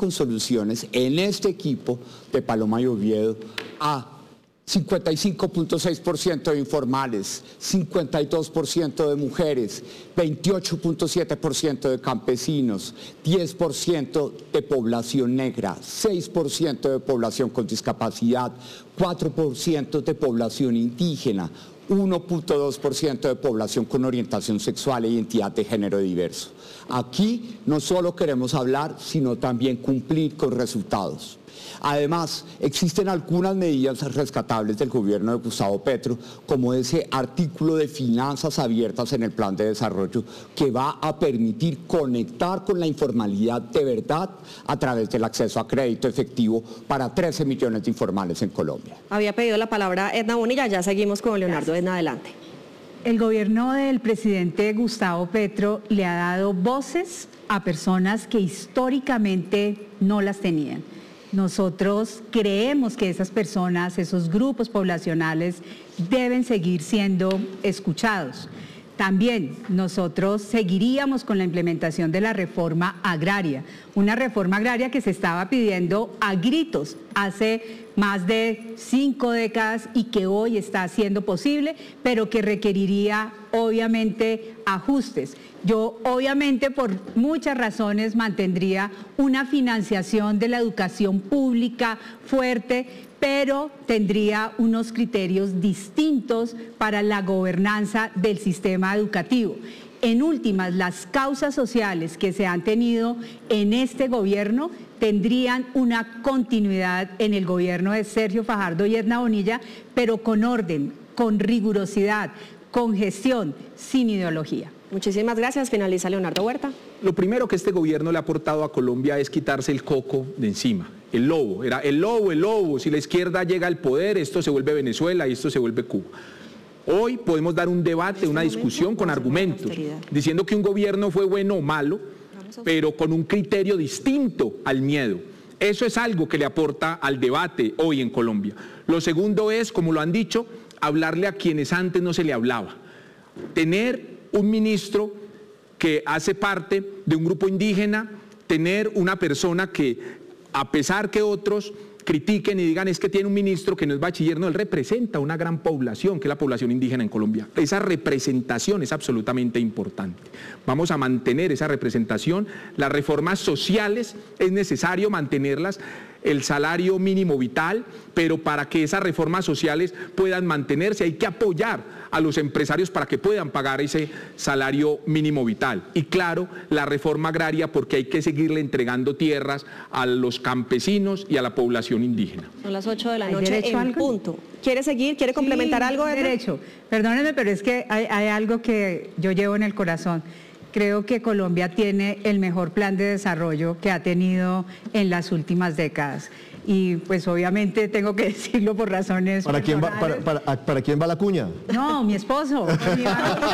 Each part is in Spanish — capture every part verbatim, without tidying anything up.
con soluciones en este equipo de Paloma y Oviedo a cincuenta y cinco punto seis por ciento de informales, cincuenta y dos por ciento de mujeres, veintiocho punto siete por ciento de campesinos, diez por ciento de población negra, seis por ciento de población con discapacidad, cuatro por ciento de población indígena, uno punto dos por ciento de población con orientación sexual e identidad de género diverso. Aquí no solo queremos hablar, sino también cumplir con resultados. Además, existen algunas medidas rescatables del gobierno de Gustavo Petro, como ese artículo de finanzas abiertas en el plan de desarrollo que va a permitir conectar con la informalidad de verdad a través del acceso a crédito efectivo para trece millones de informales en Colombia. Había pedido la palabra Edna Bonilla, ya seguimos con Leonardo. Edna, adelante. El gobierno del presidente Gustavo Petro le ha dado voces a personas que históricamente no las tenían. Nosotros creemos que esas personas, esos grupos poblacionales, deben seguir siendo escuchados. También nosotros seguiríamos con la implementación de la reforma agraria, una reforma agraria que se estaba pidiendo a gritos hace más de cinco décadas y que hoy está siendo posible, pero que requeriría obviamente ajustes. Yo obviamente por muchas razones mantendría una financiación de la educación pública fuerte, pero tendría unos criterios distintos para la gobernanza del sistema educativo. En últimas, las causas sociales que se han tenido en este gobierno tendrían una continuidad en el gobierno de Sergio Fajardo y Edna Bonilla, pero con orden, con rigurosidad, con gestión, sin ideología. Muchísimas gracias. Finaliza Leonardo Huerta. Lo primero que este gobierno le ha aportado a Colombia es quitarse el coco de encima, el lobo. Era el lobo, el lobo. Si la izquierda llega al poder, esto se vuelve Venezuela y esto se vuelve Cuba. Hoy podemos dar un debate, una discusión con argumentos, diciendo que un gobierno fue bueno o malo, pero con un criterio distinto al miedo. Eso es algo que le aporta al debate hoy en Colombia. Lo segundo es, como lo han dicho, hablarle a quienes antes no se le hablaba. Tener un ministro que hace parte de un grupo indígena, tener una persona que, a pesar que otros critiquen y digan es que tiene un ministro que no es bachiller, no, él representa una gran población, que es la población indígena en Colombia. Esa representación es absolutamente importante. Vamos a mantener esa representación. Las reformas sociales es necesario mantenerlas, el salario mínimo vital, pero para que esas reformas sociales puedan mantenerse hay que apoyar a los empresarios para que puedan pagar ese salario mínimo vital. Y claro, la reforma agraria, porque hay que seguirle entregando tierras a los campesinos y a la población indígena. Son las ocho de la noche en punto. ¿Quiere seguir? ¿Quiere complementar sí, algo? Edna? Derecho. Perdónenme, pero es que hay, hay algo que yo llevo en el corazón. Creo que Colombia tiene el mejor plan de desarrollo que ha tenido en las últimas décadas. Y pues obviamente tengo que decirlo por razones ¿Para quién va, para, para, ¿Para quién va la cuña? No, mi esposo. Mi, mi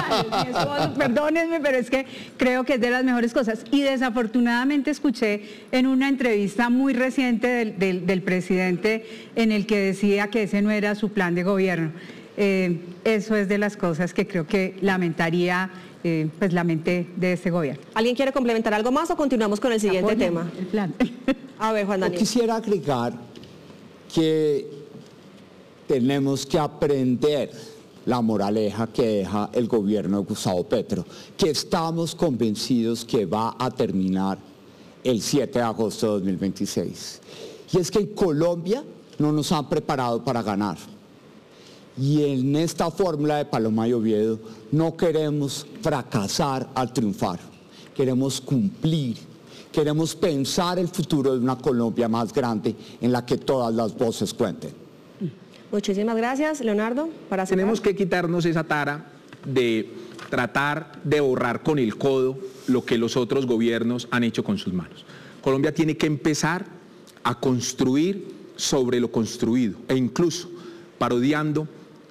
esposo, perdónenme, pero es que creo que es de las mejores cosas. Y desafortunadamente escuché en una entrevista muy reciente del, del, del presidente en el que decía que ese no era su plan de gobierno. Eh, eso es de las cosas que creo que lamentaría, eh, pues lamenté de este gobierno. ¿Alguien quiere complementar algo más o continuamos con el siguiente Apoyen tema? El plan. A ver, Juan Daniel. Yo quisiera agregar que tenemos que aprender la moraleja que deja el gobierno de Gustavo Petro, que estamos convencidos que va a terminar el siete de agosto de dos mil veintiséis. Y es que en Colombia no nos han preparado para ganar. Y en esta fórmula de Paloma y Oviedo no queremos fracasar al triunfar, queremos cumplir. Queremos pensar el futuro de una Colombia más grande en la que todas las voces cuenten. Muchísimas gracias, Leonardo. Para cerrar. Tenemos que quitarnos esa tara de tratar de borrar con el codo lo que los otros gobiernos han hecho con sus manos. Colombia tiene que empezar a construir sobre lo construido e incluso parodiando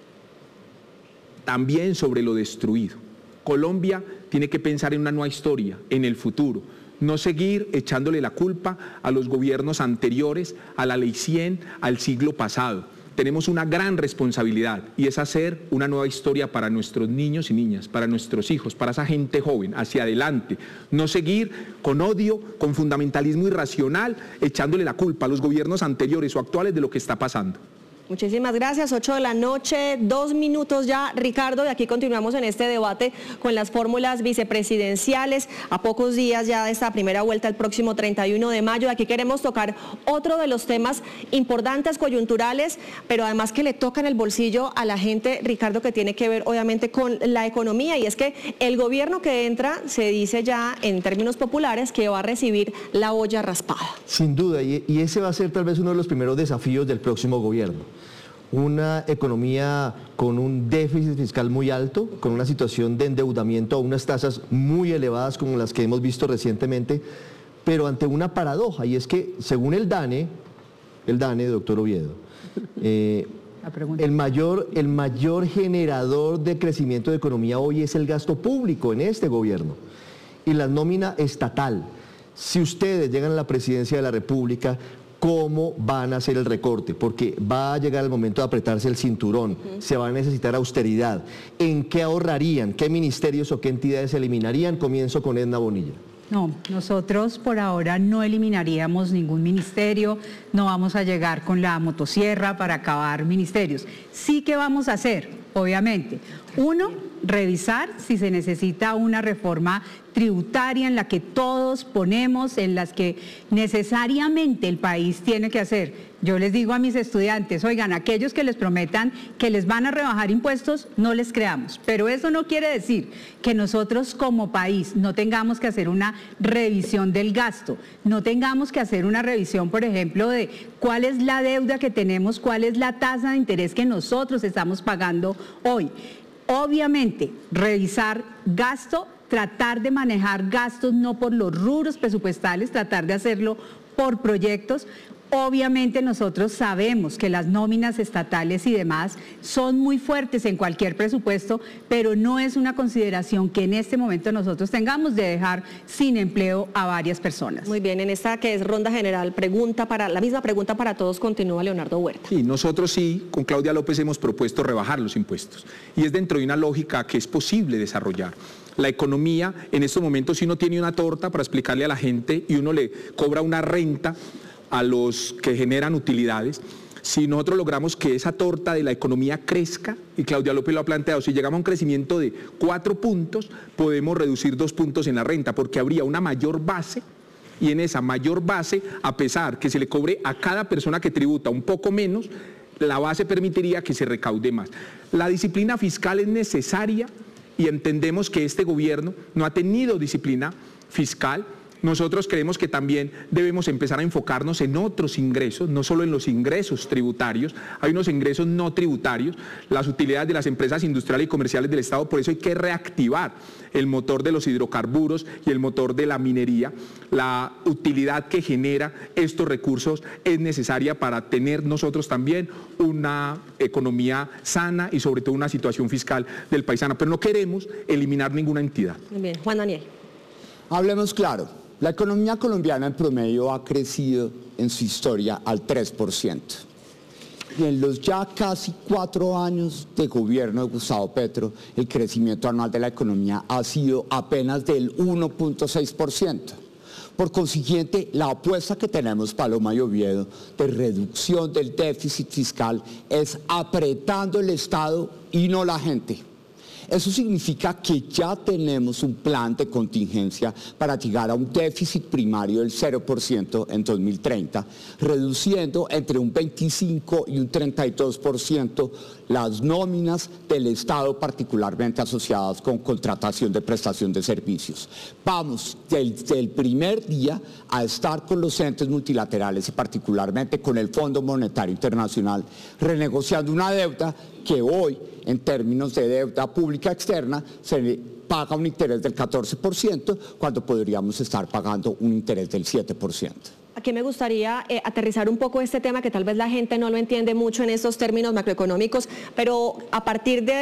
también sobre lo destruido. Colombia tiene que pensar en una nueva historia, en el futuro. No seguir echándole la culpa a los gobiernos anteriores, a la ley cien, al siglo pasado. tenemos una gran responsabilidad y es hacer una nueva historia para nuestros niños y niñas, para nuestros hijos, para esa gente joven, hacia adelante. No seguir con odio, con fundamentalismo irracional, echándole la culpa a los gobiernos anteriores o actuales de lo que está pasando. Muchísimas gracias, ocho de la noche, dos minutos ya, Ricardo, y aquí continuamos en este debate con las fórmulas vicepresidenciales, a pocos días ya de esta primera vuelta el próximo treinta y uno de mayo, aquí queremos tocar otro de los temas importantes, coyunturales, pero además que le tocan el bolsillo a la gente, Ricardo, que tiene que ver obviamente con la economía, y es que el gobierno que entra se dice ya en términos populares que va a recibir la olla raspada. Sin duda, y, y ese va a ser tal vez uno de los primeros desafíos del próximo gobierno. Una economía con un déficit fiscal muy alto, con una situación de endeudamiento a unas tasas muy elevadas como las que hemos visto recientemente, pero ante una paradoja, y es que según el DANE, el DANE, doctor Oviedo, eh, el mayor, el mayor generador de crecimiento de economía hoy es el gasto público en este gobierno y la nómina estatal. Si ustedes llegan a la presidencia de la República, ¿cómo van a hacer el recorte? Porque va a llegar el momento de apretarse el cinturón, uh-huh. Se va a necesitar austeridad. ¿En qué ahorrarían? ¿Qué ministerios o qué entidades eliminarían? Comienzo con Edna Bonilla. No, nosotros por ahora no eliminaríamos ningún ministerio, no vamos a llegar con la motosierra para acabar ministerios. Sí que vamos a hacer, obviamente. Uno, revisar si se necesita una reforma tributaria en la que todos ponemos, en las que necesariamente el país tiene que hacer. Yo les digo a mis estudiantes, oigan, aquellos que les prometan que les van a rebajar impuestos, no les creamos. Pero eso no quiere decir que nosotros como país no tengamos que hacer una revisión del gasto, no tengamos que hacer una revisión, por ejemplo, de cuál es la deuda que tenemos, cuál es la tasa de interés que nosotros estamos pagando hoy. Obviamente, revisar gasto, tratar de manejar gastos no por los rubros presupuestales, tratar de hacerlo por proyectos. Obviamente nosotros sabemos que las nóminas estatales y demás son muy fuertes en cualquier presupuesto, pero no es una consideración que en este momento nosotros tengamos de dejar sin empleo a varias personas. Muy bien, en esta que es ronda general, pregunta para la misma pregunta para todos, continúa Leonardo Huerta. Sí, nosotros sí, con Claudia López hemos propuesto rebajar los impuestos y es dentro de una lógica que es posible desarrollar. La economía en estos momentos, si uno tiene una torta para explicarle a la gente y uno le cobra una renta a los que generan utilidades, si nosotros logramos que esa torta de la economía crezca, y Claudia López lo ha planteado, si llegamos a un crecimiento de cuatro puntos, podemos reducir dos puntos en la renta, porque habría una mayor base, y en esa mayor base, a pesar que se le cobre a cada persona que tributa un poco menos, la base permitiría que se recaude más. La disciplina fiscal es necesaria y entendemos que este gobierno no ha tenido disciplina fiscal. Nosotros creemos que también debemos empezar a enfocarnos en otros ingresos, no solo en los ingresos tributarios, hay unos ingresos no tributarios, las utilidades de las empresas industriales y comerciales del Estado, por eso hay que reactivar el motor de los hidrocarburos y el motor de la minería. La utilidad que genera estos recursos es necesaria para tener nosotros también una economía sana y sobre todo una situación fiscal del país sana, pero no queremos eliminar ninguna entidad. Muy bien, Juan Daniel. Hablemos claro. La economía colombiana en promedio ha crecido en su historia al tres por ciento. Y en los ya casi cuatro años de gobierno de Gustavo Petro, el crecimiento anual de la economía ha sido apenas del uno punto seis por ciento. Por consiguiente, la apuesta que tenemos, Paloma y Oviedo, de reducción del déficit fiscal es apretando el Estado y no la gente. Eso significa que ya tenemos un plan de contingencia para llegar a un déficit primario del cero por ciento en dos mil treinta, reduciendo entre un veinticinco y un treinta y dos por ciento las nóminas del Estado, particularmente asociadas con contratación de prestación de servicios. Vamos desde el primer día a estar con los entes multilaterales y particularmente con el Fondo Monetario Internacional, renegociando una deuda que hoy, en términos de deuda pública externa, se le paga un interés del catorce por ciento, cuando podríamos estar pagando un interés del siete por ciento. Aquí me gustaría eh, aterrizar un poco este tema, que tal vez la gente no lo entiende mucho en estos términos macroeconómicos, pero a partir de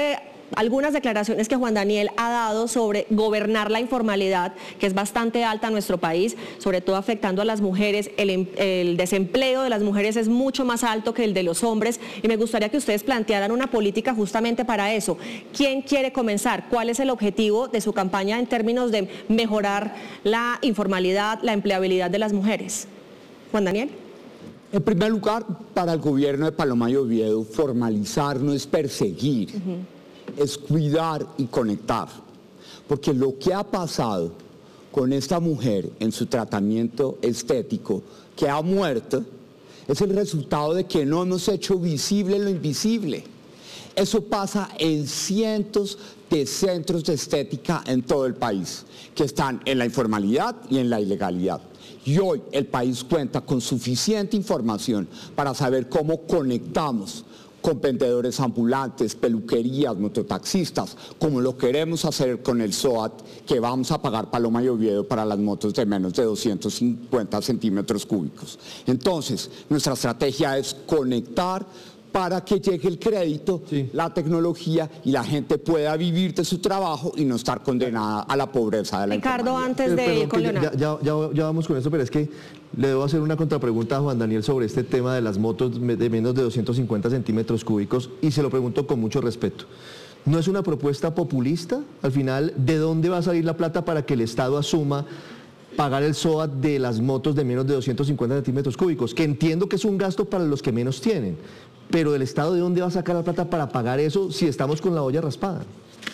algunas declaraciones que Juan Daniel ha dado sobre gobernar la informalidad, que es bastante alta en nuestro país, sobre todo afectando a las mujeres. El, el desempleo de las mujeres es mucho más alto que el de los hombres y me gustaría que ustedes plantearan una política justamente para eso. ¿Quién quiere comenzar? ¿Cuál es el objetivo de su campaña en términos de mejorar la informalidad, la empleabilidad de las mujeres? Juan Daniel. En primer lugar, para el gobierno de Paloma y Oviedo, formalizar no es perseguir, uh-huh. es cuidar y conectar. Porque lo que ha pasado con esta mujer en su tratamiento estético, que ha muerto, es el resultado de que no hemos hecho visible lo invisible. Eso pasa en cientos de centros de estética en todo el país, que están en la informalidad y en la ilegalidad. Y hoy el país cuenta con suficiente información para saber cómo conectamos con vendedores ambulantes, peluquerías, mototaxistas, como lo queremos hacer con el SOAT, que vamos a pagar Paloma y Oviedo para las motos de menos de doscientos cincuenta centímetros cúbicos. Entonces, nuestra estrategia es conectar para que llegue el crédito, sí. la tecnología y la gente pueda vivir de su trabajo y no estar condenada a la pobreza de la Ricardo, antes de ir con Leonardo. Ya, ya, ya vamos con eso, pero es que le debo hacer una contrapregunta a Juan Daniel sobre este tema de las motos de menos de doscientos cincuenta centímetros cúbicos y se lo pregunto con mucho respeto. ¿No es una propuesta populista? Al final, ¿de dónde va a salir la plata para que el Estado asuma pagar el SOAT de las motos de menos de doscientos cincuenta centímetros cúbicos? Que entiendo que es un gasto para los que menos tienen. Pero el Estado, ¿de dónde va a sacar la plata para pagar eso si estamos con la olla raspada?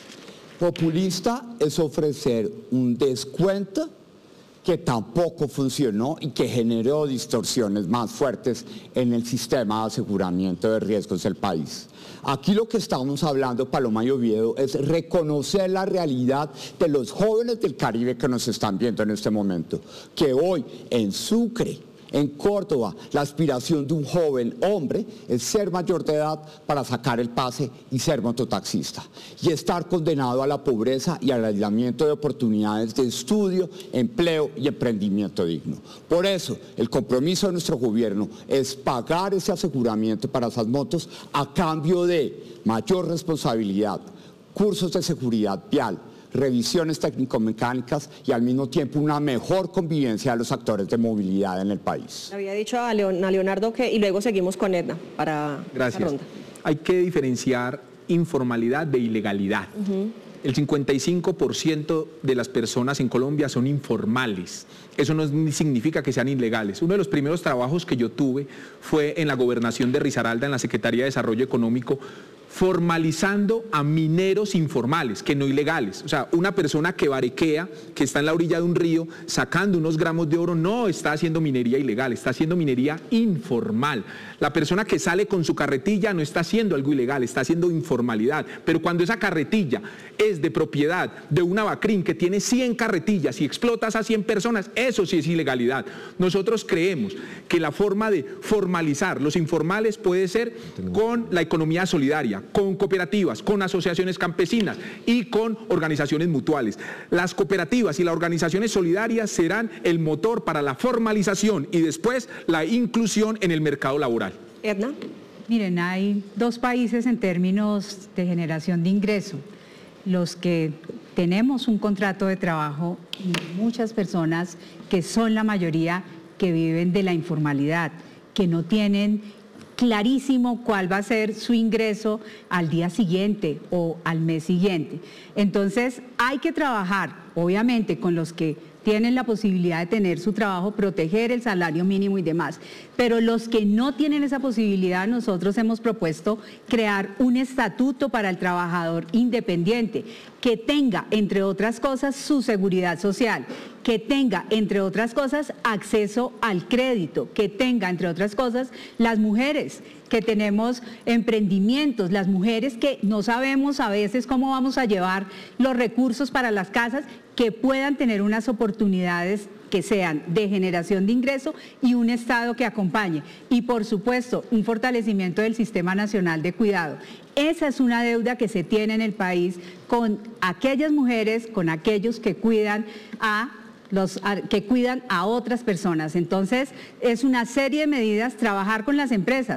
Populista es ofrecer un descuento que tampoco funcionó y que generó distorsiones más fuertes en el sistema de aseguramiento de riesgos del país. Aquí lo que estamos hablando, Paloma y Oviedo, es reconocer la realidad de los jóvenes del Caribe que nos están viendo en este momento, que hoy en Sucre, en Córdoba, la aspiración de un joven hombre es ser mayor de edad para sacar el pase y ser mototaxista y estar condenado a la pobreza y al aislamiento de oportunidades de estudio, empleo y emprendimiento digno. Por eso, el compromiso de nuestro gobierno es pagar ese aseguramiento para esas motos a cambio de mayor responsabilidad, cursos de seguridad vial, revisiones técnico-mecánicas y al mismo tiempo una mejor convivencia de los actores de movilidad en el país. Había dicho a, Leon, a Leonardo que, y luego seguimos con Edna para Gracias. la ronda. Hay que diferenciar informalidad de ilegalidad. Uh-huh. El cincuenta y cinco por ciento de las personas en Colombia son informales. Eso no significa que sean ilegales. Uno de los primeros trabajos que yo tuve fue en la gobernación de Risaralda, en la Secretaría de Desarrollo Económico, formalizando a mineros informales, que no ilegales. O sea, una persona que barequea, que está en la orilla de un río, sacando unos gramos de oro, no está haciendo minería ilegal, está haciendo minería informal. La persona que sale con su carretilla no está haciendo algo ilegal, está haciendo informalidad. Pero cuando esa carretilla es de propiedad de una Bacrin que tiene cien carretillas y explotas a cien personas, eso sí es ilegalidad. Nosotros creemos que la forma de formalizar los informales puede ser con la economía solidaria, con cooperativas, con asociaciones campesinas y con organizaciones mutuales. Las cooperativas y las organizaciones solidarias serán el motor para la formalización y después la inclusión en el mercado laboral. Edna. Miren, hay dos países en términos de generación de ingreso. Los que tenemos un contrato de trabajo y muchas personas que son la mayoría que viven de la informalidad, que no tienen clarísimo cuál va a ser su ingreso al día siguiente o al mes siguiente. Entonces hay que trabajar, obviamente, con los que tienen la posibilidad de tener su trabajo, proteger el salario mínimo y demás. Pero los que no tienen esa posibilidad, nosotros hemos propuesto crear un estatuto para el trabajador independiente que tenga, entre otras cosas, su seguridad social, que tenga, entre otras cosas, acceso al crédito, que tenga, entre otras cosas, las mujeres que tenemos emprendimientos, las mujeres que no sabemos a veces cómo vamos a llevar los recursos para las casas, que puedan tener unas oportunidades que sean de generación de ingreso y un Estado que acompañe. Y por supuesto, un fortalecimiento del Sistema Nacional de Cuidado. Esa es una deuda que se tiene en el país con aquellas mujeres, con aquellos que cuidan a los que cuidan a otras personas. Entonces, es una serie de medidas, trabajar con las empresas.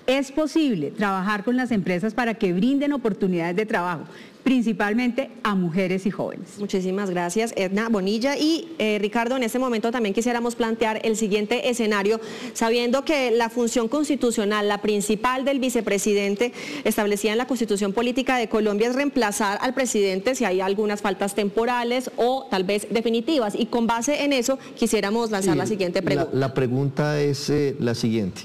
Es posible trabajar con las empresas para que brinden oportunidades de trabajo, principalmente a mujeres y jóvenes. Muchísimas gracias, Edna Bonilla. Y eh, Ricardo, en este momento también quisiéramos plantear el siguiente escenario, sabiendo que la función constitucional, la principal del vicepresidente, establecida en la Constitución Política de Colombia, es reemplazar al presidente si hay algunas faltas temporales o tal vez definitivas. Y con base en eso, quisiéramos lanzar Sí, la siguiente pregunta. La, la pregunta es eh, la siguiente.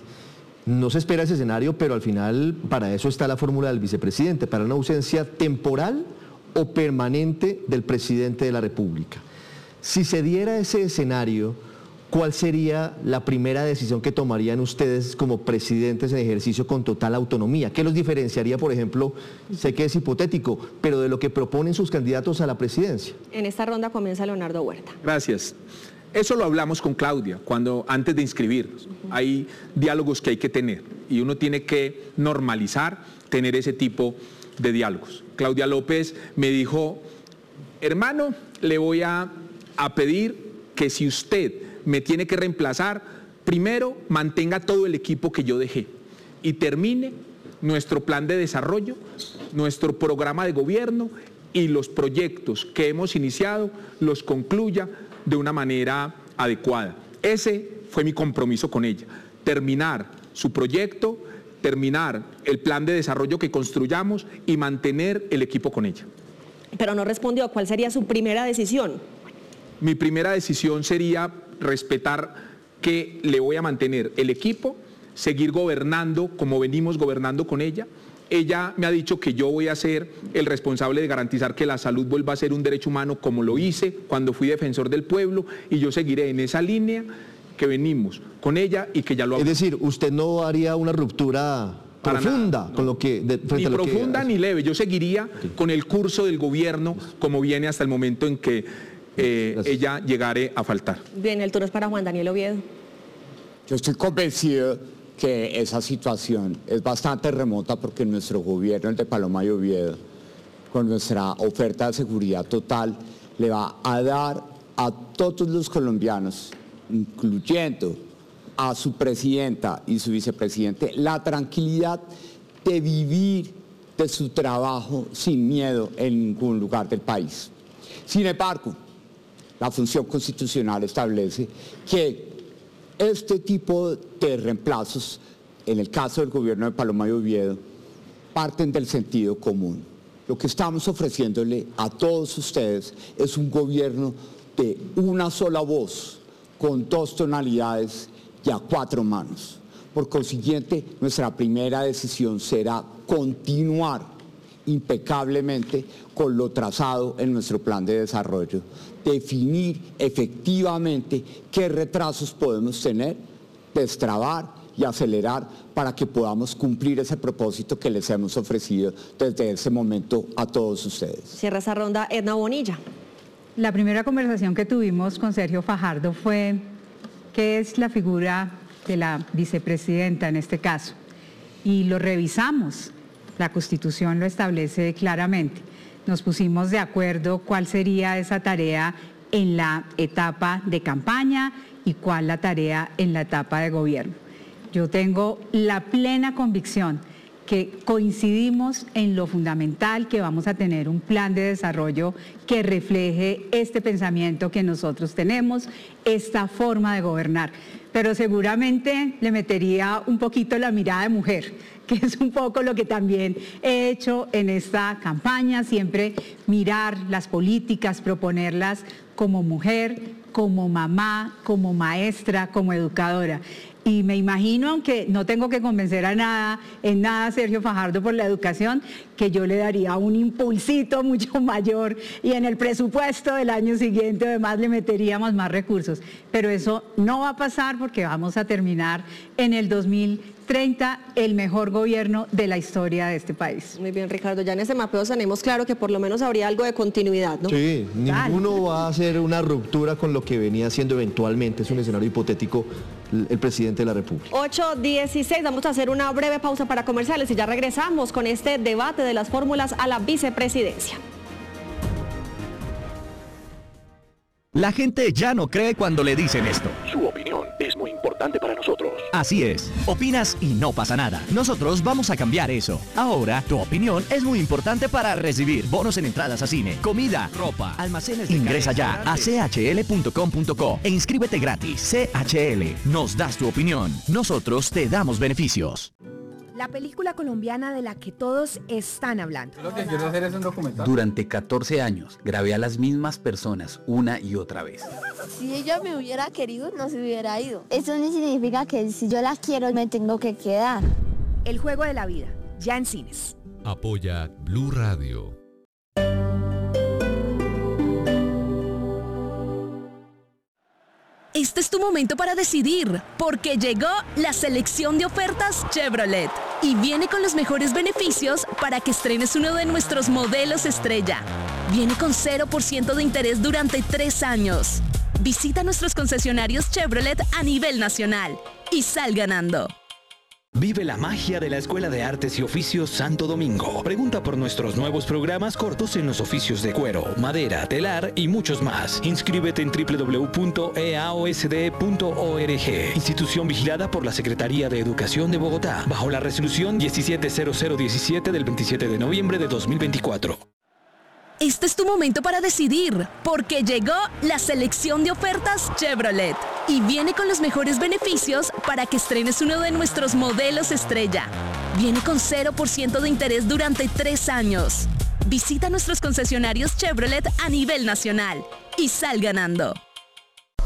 No se espera ese escenario, pero al final para eso está la fórmula del vicepresidente, para una ausencia temporal o permanente del presidente de la República. Si se diera ese escenario, ¿cuál sería la primera decisión que tomarían ustedes como presidentes en ejercicio con total autonomía? ¿Qué los diferenciaría, por ejemplo, sé que es hipotético, pero de lo que proponen sus candidatos a la presidencia? En esta ronda comienza Leonardo Huerta. Gracias. Eso lo hablamos con Claudia cuando antes de inscribirnos. Hay diálogos que hay que tener y uno tiene que normalizar tener ese tipo de diálogos. Claudia López me dijo, hermano, le voy a, a pedir que si usted me tiene que reemplazar, primero mantenga todo el equipo que yo dejé y termine nuestro plan de desarrollo, nuestro programa de gobierno y los proyectos que hemos iniciado los concluya de una manera adecuada. Ese fue mi compromiso con ella, terminar su proyecto, terminar el plan de desarrollo que construyamos y mantener el equipo con ella. Pero no respondió, ¿cuál sería su primera decisión? Mi primera decisión sería respetar que le voy a mantener el equipo, seguir gobernando como venimos gobernando con ella. Ella me ha dicho que yo voy a ser el responsable de garantizar que la salud vuelva a ser un derecho humano como lo hice cuando fui defensor del pueblo y yo seguiré en esa línea que venimos con ella y que ya lo Es decir, usted no haría una ruptura Para profunda nada, no. con lo que... De, frente Ni a lo profunda que, ni leve, yo seguiría sí. con el curso del gobierno como viene hasta el momento en que eh, ella llegare a faltar. Bien, el turno es para Juan Daniel Oviedo. Yo estoy convencido que esa situación es bastante remota porque nuestro gobierno, el de Paloma y Oviedo, con nuestra oferta de seguridad total, le va a dar a todos los colombianos, incluyendo a su presidenta y su vicepresidente, la tranquilidad de vivir de su trabajo sin miedo en ningún lugar del país. Sin embargo, la función constitucional establece que este tipo de reemplazos, en el caso del gobierno de Paloma y Oviedo, parten del sentido común. Lo que estamos ofreciéndole a todos ustedes es un gobierno de una sola voz, con dos tonalidades y a cuatro manos. Por consiguiente, nuestra primera decisión será continuar impecablemente con lo trazado en nuestro plan de desarrollo, definir efectivamente qué retrasos podemos tener, destrabar y acelerar para que podamos cumplir ese propósito que les hemos ofrecido desde ese momento a todos ustedes. Cierra esa ronda Edna Bonilla. La primera conversación que tuvimos con Sergio Fajardo fue qué es la figura de la vicepresidenta en este caso. Y lo revisamos, la Constitución lo establece claramente. Nos pusimos de acuerdo cuál sería esa tarea en la etapa de campaña y cuál la tarea en la etapa de gobierno. Yo tengo la plena convicción que coincidimos en lo fundamental, que vamos a tener un plan de desarrollo que refleje este pensamiento que nosotros tenemos, esta forma de gobernar. Pero seguramente le metería un poquito la mirada de mujer, que es un poco lo que también he hecho en esta campaña, siempre mirar las políticas, proponerlas como mujer, como mamá, como maestra, como educadora. Y me imagino, aunque no tengo que convencer a nada, en nada Sergio Fajardo por la educación, que yo le daría un impulsito mucho mayor y en el presupuesto del año siguiente además le meteríamos más recursos. Pero eso no va a pasar porque vamos a terminar en el dos mil treinta el mejor gobierno de la historia de este país. Muy bien, Ricardo, ya en ese mapeo tenemos claro que por lo menos habría algo de continuidad, ¿no? Sí, ninguno va a hacer una ruptura con lo que venía haciendo eventualmente, es un escenario hipotético, el presidente de la República. ocho dieciséis, vamos a hacer una breve pausa para comerciales y ya regresamos con este debate de las fórmulas a la vicepresidencia. La gente ya no cree cuando le dicen esto. Su opinión es muy importante para nosotros. Así es, opinas y no pasa nada. Nosotros vamos a cambiar eso. Ahora, tu opinión es muy importante para recibir bonos en entradas a cine, comida, ropa, almacenes de Ingresa ya a c h l punto com punto co e inscríbete gratis. C H L, nos das tu opinión. Nosotros te damos beneficios. La película colombiana de la que todos están hablando. Lo que quiero hacer es un documental. Durante catorce años grabé a las mismas personas una y otra vez. Si ella me hubiera querido, no se hubiera ido. Eso no significa que si yo la quiero, me tengo que quedar. El juego de la vida, ya en cines. Apoya Blue Radio. Este es tu momento para decidir, porque llegó la selección de ofertas Chevrolet y viene con los mejores beneficios para que estrenes uno de nuestros modelos estrella. Viene con cero por ciento de interés durante tres años. Visita nuestros concesionarios Chevrolet a nivel nacional y sal ganando. Vive la magia de la Escuela de Artes y Oficios Santo Domingo. Pregunta por nuestros nuevos programas cortos en los oficios de cuero, madera, telar y muchos más. Inscríbete en w w w punto e a o s d punto org. Institución vigilada por la Secretaría de Educación de Bogotá, bajo la resolución diecisiete cero cero diecisiete del veintisiete de noviembre de dos mil veinticuatro. Este es tu momento para decidir, porque llegó la selección de ofertas Chevrolet y viene con los mejores beneficios para que estrenes uno de nuestros modelos estrella. Viene con cero por ciento de interés durante tres años. Visita nuestros concesionarios Chevrolet a nivel nacional y sal ganando.